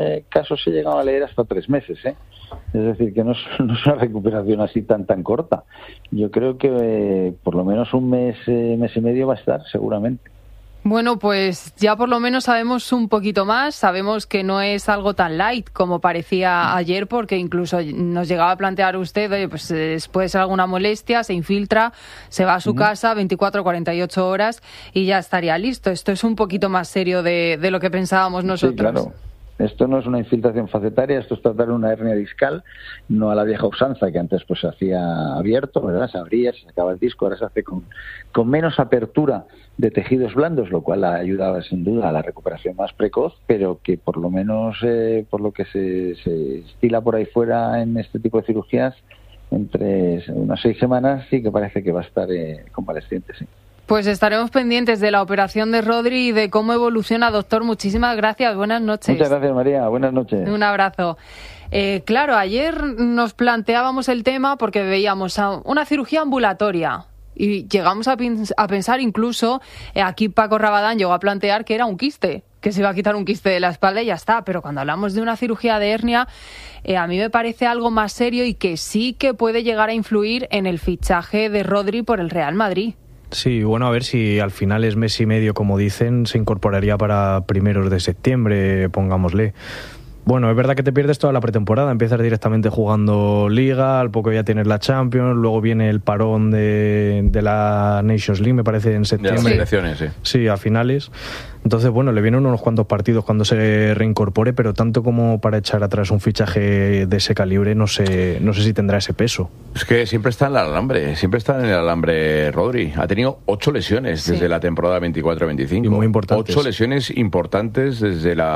casos se llegan a leer hasta 3 meses, ¿eh? Es decir, que no es una recuperación así tan corta. Yo creo que por lo menos un mes y medio va a estar, seguramente. Bueno, pues ya por lo menos sabemos un poquito más, sabemos que no es algo tan light como parecía ayer, porque incluso nos llegaba a plantear usted, oye, pues puede ser alguna molestia, se infiltra, se va a su casa 24 o 48 horas y ya estaría listo. Esto es un poquito más serio de lo que pensábamos nosotros. Sí, claro. Esto no es una infiltración facetaria, esto es tratar una hernia discal, no a la vieja usanza que antes pues se hacía abierto, ¿verdad? Se abría, se sacaba el disco, ahora se hace con menos apertura de tejidos blandos, lo cual ayudaba sin duda a la recuperación más precoz, pero que por lo menos por lo que se estila por ahí fuera en este tipo de cirugías, entre unas 6 semanas sí que parece que va a estar convaleciente, sí. Pues estaremos pendientes de la operación de Rodri y de cómo evoluciona, doctor. Muchísimas gracias. Buenas noches. Muchas gracias, María. Buenas noches. Un abrazo. Claro, ayer nos planteábamos el tema porque veíamos una cirugía ambulatoria y llegamos a pensar incluso, aquí Paco Rabadán llegó a plantear que era un quiste, que se iba a quitar un quiste de la espalda y ya está. Pero cuando hablamos de una cirugía de hernia, a mí me parece algo más serio y que sí que puede llegar a influir en el fichaje de Rodri por el Real Madrid. Sí, bueno, a ver si al final es mes y medio, como dicen, se incorporaría para primeros de septiembre, pongámosle. Bueno, es verdad que te pierdes toda la pretemporada, empiezas directamente jugando Liga, al poco ya tienes la Champions, luego viene el parón de la Nations League, me parece, en septiembre. De las selecciones, sí. Sí, a finales. Entonces, bueno, le vienen unos cuantos partidos cuando se reincorpore, pero tanto como para echar atrás un fichaje de ese calibre, no sé si tendrá ese peso. Es que siempre está en el alambre Rodri. Ha tenido 8 lesiones desde la temporada 24-25. Y muy importantes. 8 lesiones importantes desde la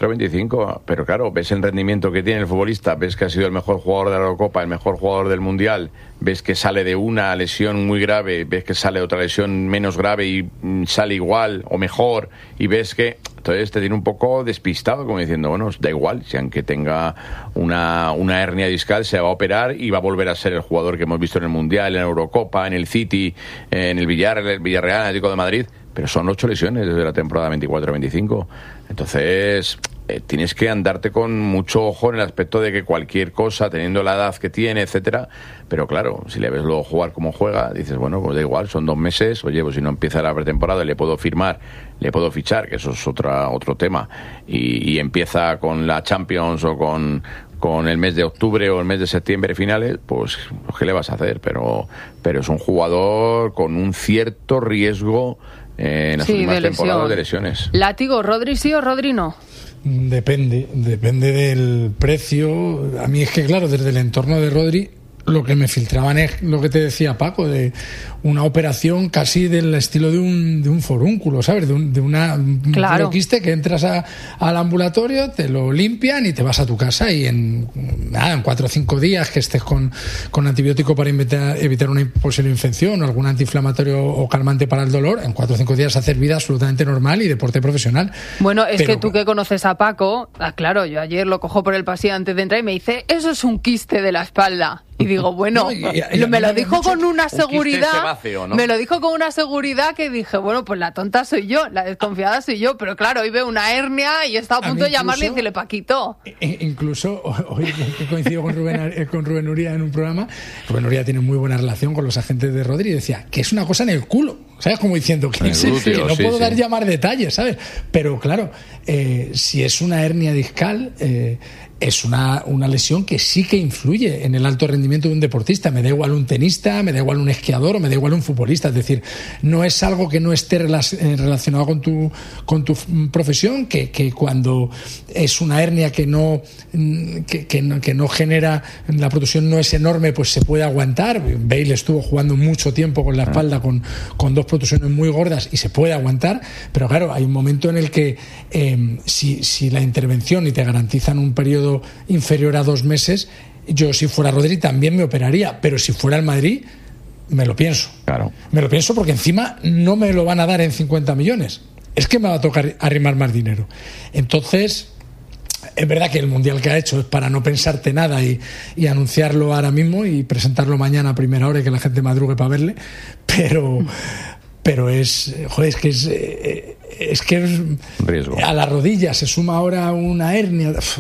24-25, pero claro, ves el rendimiento que tiene el futbolista, ves que ha sido el mejor jugador de la Eurocopa, el mejor jugador del Mundial, ves que sale de una lesión muy grave, ves que sale otra lesión menos grave y sale igual o mejor, y ves que entonces te tiene un poco despistado, como diciendo, bueno, da igual, si aunque tenga una hernia discal se va a operar y va a volver a ser el jugador que hemos visto en el Mundial, en la Eurocopa, en el City, en el Villarreal, Atlético de Madrid, pero son 8 lesiones desde la temporada 24-25. Entonces tienes que andarte con mucho ojo en el aspecto de que cualquier cosa, teniendo la edad que tiene, etcétera, pero claro, si le ves luego jugar como juega, dices, bueno, pues da igual, son 2 meses, oye, pues si no empieza la pretemporada le puedo firmar, le puedo fichar, que eso es otro tema, y empieza con la Champions o con el mes de octubre o el mes de septiembre finales, pues ¿qué le vas a hacer? Pero es un jugador con un cierto riesgo en las últimas temporadas de lesiones. Látigo, ¿Rodri sí o Rodri no? Depende del precio. A mí es que, claro, desde el entorno de Rodri, lo que me filtraban es lo que te decía Paco, de una operación casi del estilo de un forúnculo, ¿sabes? De un quiste que entras al ambulatorio, te lo limpian y te vas a tu casa, y en 4 o 5 días que estés con antibiótico para evitar una posible infección o algún antiinflamatorio o calmante para el dolor, en 4 o 5 días hacer vida absolutamente normal y deporte profesional. Bueno, que tú que conoces a Paco, claro, yo ayer lo cojo por el pasillo antes de entrar y me dice, eso es un quiste de la espalda. Y digo, bueno, me lo dijo con una seguridad, ¿no? Me lo dijo con una seguridad que dije, bueno, pues la tonta soy yo, la desconfiada soy yo, pero claro, hoy veo una hernia y estaba a punto de llamarle y decirle, Paquito. Incluso, hoy que coincido con Rubén Uría en un programa, Rubén Uría tiene muy buena relación con los agentes de Rodri y decía que es una cosa en el culo, ¿sabes? Como diciendo que no puedo dar más detalles, ¿sabes? Pero claro, si es una hernia discal, es una lesión que sí que influye en el alto rendimiento de un deportista. Me da igual un tenista, me da igual un esquiador o me da igual un futbolista. Es decir, no es algo que no esté relacionado con tu profesión, que cuando es una hernia que no genera, la protrusión no es enorme, pues se puede aguantar. Bale estuvo jugando mucho tiempo con la espalda con 2 protrusiones muy gordas y se puede aguantar, pero claro, hay un momento en el que si la intervención y te garantizan un periodo inferior a 2 meses, yo si fuera Rodri también me operaría, pero si fuera el Madrid me lo pienso. Claro. Me lo pienso porque encima no me lo van a dar en 50 millones. Es que me va a tocar arrimar más dinero. Entonces, es verdad que el Mundial que ha hecho es para no pensarte nada y anunciarlo ahora mismo y presentarlo mañana a primera hora y que la gente madrugue para verle, pero es que es que riesgo. A la rodilla se suma ahora una hernia.